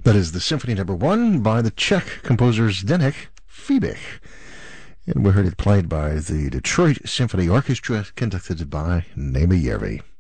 That is the Symphony No. 1 by the Czech composers Zdeněk Fibich. And we heard it played by the Detroit Symphony Orchestra, conducted by Neme Järvi.